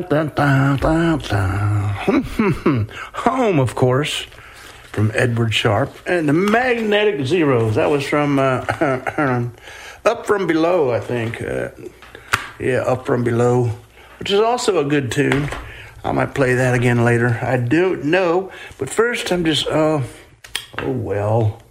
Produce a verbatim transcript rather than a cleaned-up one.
Home, of course, from Edward Sharpe. And the Magnetic Zeros, that was from uh, Up From Below, I think. Uh, yeah, Up From Below, which is also a good tune. I might play that again later. I don't know. But first, I'm just, uh, oh, well.